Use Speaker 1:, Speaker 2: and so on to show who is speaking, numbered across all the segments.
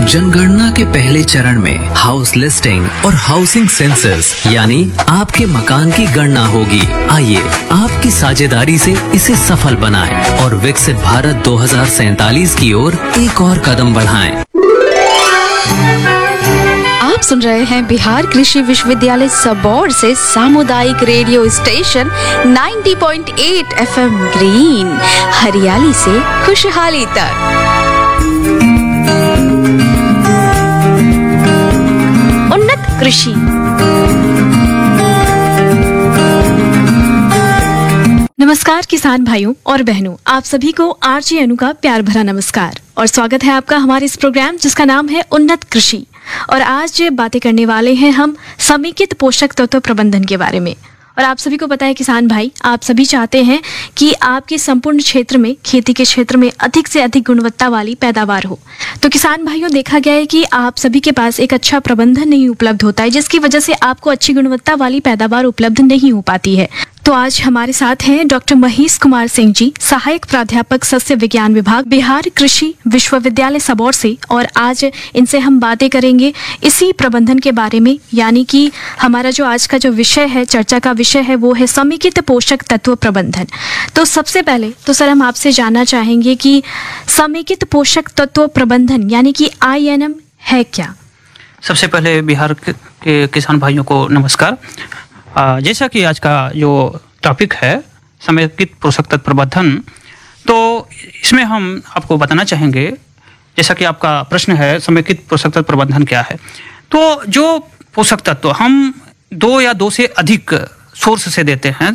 Speaker 1: जनगणना के पहले चरण में हाउस लिस्टिंग और हाउसिंग सेंसस यानी आपके मकान की गणना होगी। आइए आपकी साझेदारी से इसे सफल बनाएं और विकसित भारत 2047 की ओर एक और कदम बढ़ाएं।
Speaker 2: आप सुन रहे हैं बिहार कृषि विश्वविद्यालय सबौर से सामुदायिक रेडियो स्टेशन 90.8 FM ग्रीन, हरियाली से खुशहाली तक। उन्नत कृषि। नमस्कार किसान भाइयों और बहनों, आप सभी को आरजे अनु का प्यार भरा नमस्कार और स्वागत है आपका हमारे इस प्रोग्राम जिसका नाम है उन्नत कृषि। और आज बातें करने वाले हैं हम समेकित पोषक तत्व प्रबंधन के बारे में। और आप सभी को पता है किसान भाई, आप सभी चाहते हैं कि आपके संपूर्ण क्षेत्र में, खेती के क्षेत्र में अधिक से अधिक गुणवत्ता वाली पैदावार हो। तो किसान भाइयों, देखा गया है कि आप सभी के पास एक अच्छा प्रबंधन नहीं उपलब्ध होता है, जिसकी वजह से आपको अच्छी गुणवत्ता वाली पैदावार उपलब्ध नहीं हो पाती है। तो आज हमारे साथ हैं डॉक्टर महेश कुमार सिंह जी, सहायक प्राध्यापक सस्य विज्ञान विभाग, बिहार कृषि विश्वविद्यालय सबौर से। और आज इनसे हम बातें करेंगे इसी प्रबंधन के बारे में, यानी कि हमारा जो आज का जो विषय है, चर्चा का विषय है, वो है समेकित पोषक तत्व प्रबंधन। तो सबसे पहले तो सर हम आपसे जानना चाहेंगे कि समेकित पोषक तत्व प्रबंधन यानी कि INM है क्या?
Speaker 3: सबसे पहले बिहार के किसान भाइयों को नमस्कार। जैसा कि आज का जो टॉपिक है समेकित पोषक तत्व प्रबंधन, तो इसमें हम आपको बताना चाहेंगे, जैसा कि आपका प्रश्न है समेकित पोषक तत्व प्रबंधन क्या है। तो जो पोषक तत्व हम 2 या 2 से अधिक सोर्स से देते हैं,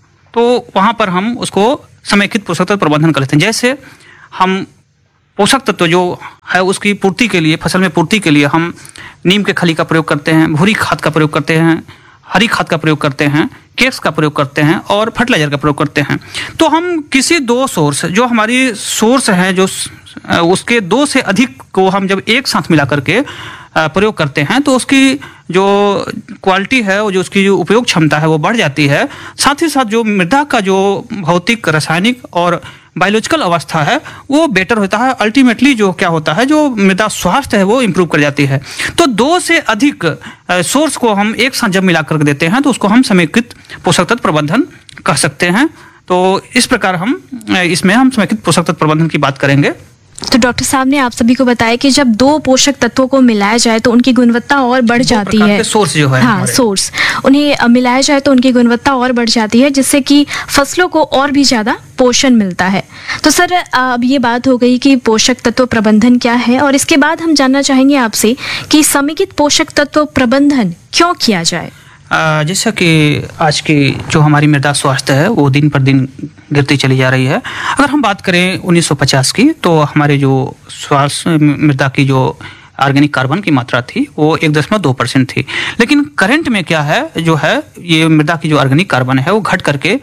Speaker 3: तो वहाँ पर हम उसको समेकित पोषक तत्व प्रबंधन कर लेते हैं। जैसे हम पोषक तत्व जो है उसकी पूर्ति के लिए, फसल में पूर्ति के लिए हम नीम के खली का प्रयोग करते हैं, भूरी खाद का प्रयोग करते हैं, हरी खाद का प्रयोग करते हैं, केक्स का प्रयोग करते हैं और फर्टिलाइजर का प्रयोग करते हैं। तो हम किसी 2 सोर्स, जो हमारी सोर्स है, जो उसके 2 से अधिक को हम जब एक साथ मिला करके प्रयोग करते हैं, तो उसकी जो क्वालिटी है, वो जो उसकी जो उपयोग क्षमता है वो बढ़ जाती है। साथ ही साथ जो मृदा का जो भौतिक, रासायनिक और बायोलॉजिकल अवस्था है वो बेटर होता है। अल्टीमेटली जो क्या होता है, जो मृदा स्वास्थ्य है वो इम्प्रूव कर जाती है। तो 2 से अधिक सोर्स को हम एक साथ जब मिला कर देते हैं तो उसको हम समेकित पोषक तत्व प्रबंधन कह सकते हैं। तो इस प्रकार इसमें हम समेकित पोषक तत्व प्रबंधन की बात करेंगे।
Speaker 2: तो डॉक्टर साहब ने आप सभी को बताया कि जब 2 पोषक तत्वों को मिलाया जाए तो उनकी गुणवत्ता और बढ़ जाती है।
Speaker 3: सोर्स जो है,
Speaker 2: हाँ, सोर्स उन्हें मिलाया जाए तो उनकी गुणवत्ता और बढ़ जाती है, जिससे कि फसलों को और भी ज्यादा पोषण मिलता है। तो सर अब ये बात हो गई कि पोषक तत्व प्रबंधन क्या है, और इसके बाद हम जानना चाहेंगे आपसे कि समेकित पोषक तत्व प्रबंधन क्यों किया जाए।
Speaker 3: जैसा कि आज की जो हमारी मृदा स्वास्थ्य है वो दिन पर दिन गिरती चली जा रही है। अगर हम बात करें 1950 की, तो हमारे जो स्वास्थ्य मृदा की जो ऑर्गेनिक कार्बन की मात्रा थी वो 1.2% थी। लेकिन करंट में क्या है, जो है ये मृदा की जो ऑर्गेनिक कार्बन है वो घट करके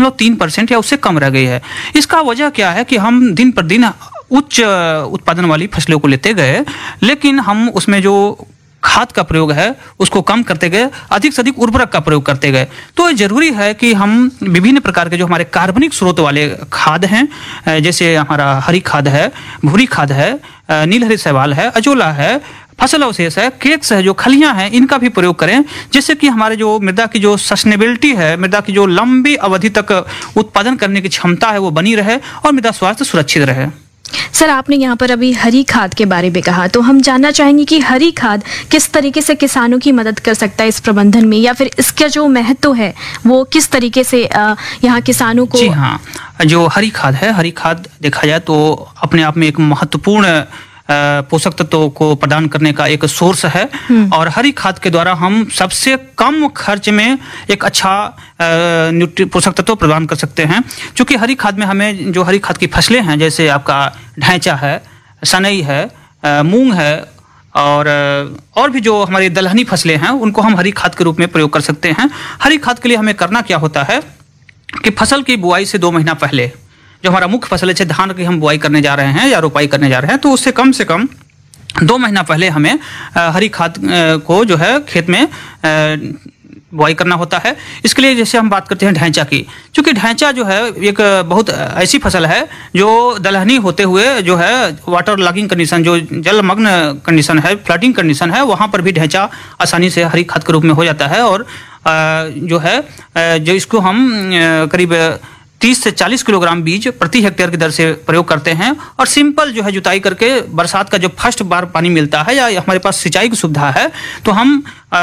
Speaker 3: 0.3% या उससे कम रह गई है। इसका वजह क्या है कि हम दिन पर दिन उच्च उत्पादन वाली फसलों को लेते गए, लेकिन हम उसमें जो खाद का प्रयोग है उसको कम करते गए, अधिक से अधिक उर्वरक का प्रयोग करते गए। तो जरूरी है कि हम विभिन्न प्रकार के जो हमारे कार्बनिक स्रोत वाले खाद हैं, जैसे हमारा हरी खाद है, भूरी खाद है, नीलहरी शैवाल है, अजोला है, फसल अवशेष है, केक्स है, जो खलियां हैं, इनका भी प्रयोग करें, जिससे कि हमारे जो मृदा की जो सस्टेनेबिलिटी है, मृदा की जो लंबी अवधि तक उत्पादन करने की क्षमता है वो बनी रहे और मृदा स्वास्थ्य सुरक्षित रहे।
Speaker 2: सर आपने यहाँ पर अभी हरी खाद के बारे में कहा, तो हम जानना चाहेंगे कि हरी खाद किस तरीके से किसानों की मदद कर सकता है इस प्रबंधन में, या फिर इसका जो महत्व है वो किस तरीके से यहाँ किसानों को।
Speaker 3: जी हाँ, जो हरी खाद है, हरी खाद देखा जाए तो अपने आप में एक महत्वपूर्ण पोषक तत्वों को प्रदान करने का एक सोर्स है। और हरी खाद के द्वारा हम सबसे कम खर्च में एक अच्छा पोषक तत्व प्रदान कर सकते हैं। क्योंकि हरी खाद में हमें जो हरी खाद की फसलें हैं, जैसे आपका ढैंचा है, सनई है, मूंग है और भी जो हमारी दलहनी फसलें हैं उनको हम हरी खाद के रूप में प्रयोग कर सकते हैं। हरी खाद के लिए हमें करना क्या होता है कि फसल की बुआई से 2 महीना पहले, जो हमारा मुख्य फसल है, धान की हम बुआई करने जा रहे हैं या रोपाई करने जा रहे हैं, तो उससे कम से कम 2 महीना पहले हमें हरी खाद को जो है खेत में बुआई करना होता है। इसके लिए जैसे हम बात करते हैं ढैंचा की, क्योंकि ढैंचा जो है एक बहुत ऐसी फसल है जो दलहनी होते हुए जो है वाटर लॉगिंग कंडीशन, जो जलमग्न कंडीशन है, फ्लडिंग कंडीशन है, वहाँ पर भी ढैंचा आसानी से हरी खाद के रूप में हो जाता है। और जो है जो इसको हम करीब 30 से 40 किलोग्राम बीज प्रति हेक्टेयर की दर से प्रयोग करते हैं। और सिंपल जो है जुताई करके बरसात का जो फर्स्ट बार पानी मिलता है या हमारे पास सिंचाई की सुविधा है, तो हम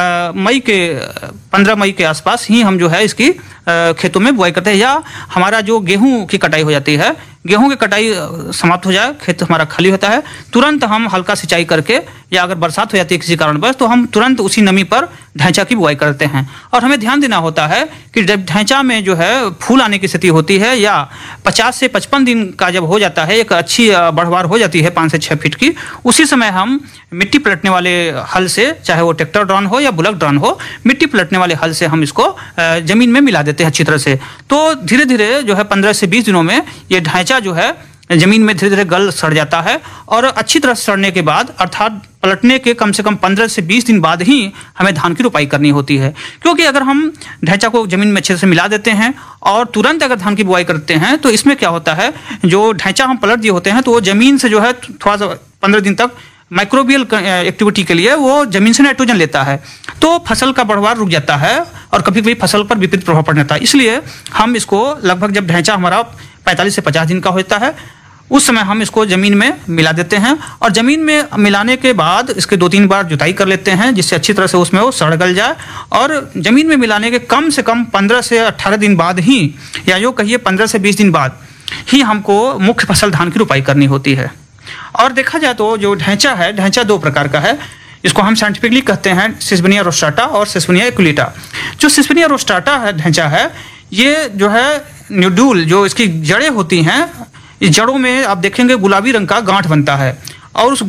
Speaker 3: 15 मई के आसपास ही हम जो है इसकी खेतों में बुआई करते हैं। या हमारा जो गेहूं की कटाई हो जाती है, गेहूं की कटाई समाप्त हो जाए, खेत हमारा खाली होता है, तुरंत हम हल्का सिंचाई करके, या अगर बरसात हो जाती है किसी कारणवश, तो हम तुरंत उसी नमी पर ढैंचा की बुआई करते हैं। और हमें ध्यान देना होता है कि जब ढैंचा में जो है फूल आने की स्थिति होती है, या 50 से 55 दिन का जब हो जाता है, एक अच्छी बढ़वार हो जाती है 5 से 6 फीट की, उसी समय हम मिट्टी पलटने वाले हल से, चाहे वो ट्रैक्टर ड्रॉन हो या बुलक ड्रॉन हो, मिट्टी पलटने वाले हल से हम इसको जमीन में मिला देते हैं अच्छी तरह से। तो धीरे धीरे जो है 15 से 20 दिनों में ये ढैंचा जो है जमीन में धीरे धीरे गल सड़ जाता है। और अच्छी तरह सड़ने के बाद, अर्थात पलटने के कम से कम 15 से 20 दिन बाद ही हमें धान की रोपाई करनी होती है। क्योंकि अगर हम ढैंचा को जमीन में अच्छे से मिला देते हैं और तुरंत अगर धान की बुआई करते हैं, तो इसमें क्या होता है, जो ढैंचा हम पलट दिए होते हैं, तो वो जमीन से जो है थोड़ा सा 15 दिन तक माइक्रोबियल एक्टिविटी के लिए वो जमीन से नाइट्रोजन लेता है, तो फसल का बढ़वार रुक जाता है और कभी कभी फसल पर विपरीत प्रभाव पड़ जाता है। इसलिए हम इसको लगभग जब ढैंचा हमारा 45 से 50 दिन का होता है, उस समय हम इसको ज़मीन में मिला देते हैं। और ज़मीन में मिलाने के बाद इसके 2-3 बार जुताई कर लेते हैं, जिससे अच्छी तरह से उसमें वो सड़ गल जाए। और ज़मीन में मिलाने के कम से कम 15 से 18 दिन बाद ही, या जो कहिए 15 से 20 दिन बाद ही हमको मुख्य फसल धान की रोपाई करनी होती है। और देखा जाए तो जो ढैंचा है, ढैंचा 2 प्रकार का है। इसको हम साइंटिफिकली कहते हैं सिसबेनिया रोस्टाटा और सिसबेनिया एक्विलिटा। जो सिसबेनिया रोस्टाटा है ढैंचा है, ये जो है न्यूड्यूल, जो इसकी जड़ें होती हैं, इस जड़ों में आप देखेंगे गुलाबी रंग का गांठ बनता है, और उस